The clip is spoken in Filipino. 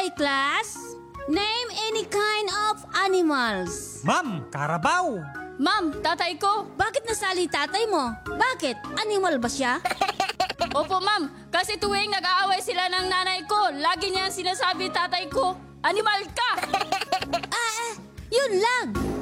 Okay, class. Name any kind of animals. Ma'am, karabaw. Ma'am, tatay ko. Bakit nasali tatay mo? Bakit? Animal ba siya? Opo, ma'am. Kasi tuwing nag-aaway sila ng nanay ko, lagi niya sinasabi tatay ko, animal ka! Yun lang.